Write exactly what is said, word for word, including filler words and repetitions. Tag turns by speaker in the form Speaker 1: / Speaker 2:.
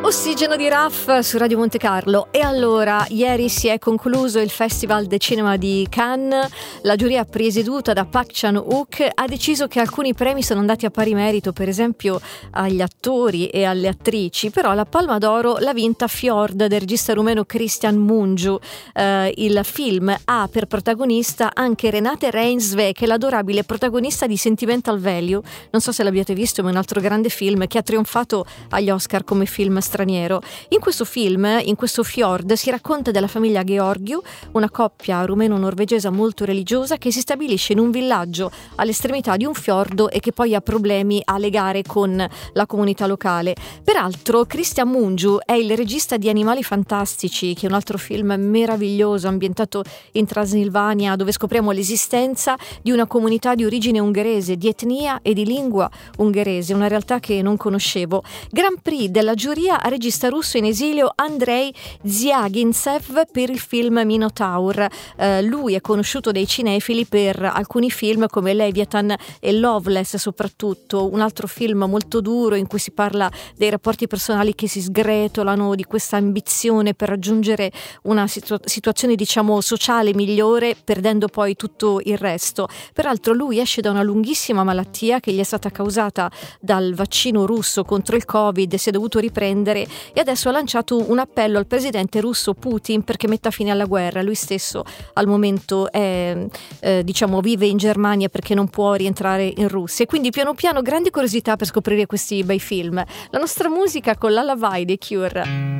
Speaker 1: Ossigeno di Raff su Radio Monte Carlo. E allora, ieri si è concluso il Festival del Cinema di Cannes. La giuria presieduta da Park Chan-wook ha deciso che alcuni premi sono andati a pari merito, per esempio agli attori e alle attrici, però la Palma d'Oro l'ha vinta Fjord del regista rumeno Cristian Mungiu. Eh, il film ha per protagonista anche Renate Reinsve, che è l'adorabile protagonista di Sentimental Value. Non so se l'abbiate visto, ma è un altro grande film che ha trionfato agli Oscar come film straniero. In questo film, in questo Fjord, si racconta della famiglia Georgiou, una coppia rumeno-norvegese molto religiosa che si stabilisce in un villaggio all'estremità di un fiordo e che poi ha problemi a legare con la comunità locale. Peraltro Cristian Mungiu è il regista di Animali Fantastici, che è un altro film meraviglioso ambientato in Transilvania, dove scopriamo l'esistenza di una comunità di origine ungherese, di etnia e di lingua ungherese, una realtà che non conoscevo. Grand Prix della giuria regista russo in esilio Andrei Zvyagintsev per il film Minotaur. Eh, lui è conosciuto dai cinefili per alcuni film come Leviathan e Loveless, soprattutto un altro film molto duro in cui si parla dei rapporti personali che si sgretolano, di questa ambizione per raggiungere una situ- situazione diciamo sociale migliore, perdendo poi tutto il resto. Peraltro lui esce da una lunghissima malattia che gli è stata causata dal vaccino russo contro il Covid, si è dovuto riprendere e adesso ha lanciato un appello al presidente russo Putin perché metta fine alla guerra. Lui stesso al momento è, eh, diciamo vive in Germania perché non può rientrare in Russia, e quindi piano piano grandi curiosità per scoprire questi bei film. La nostra musica con Lullaby dei Cure.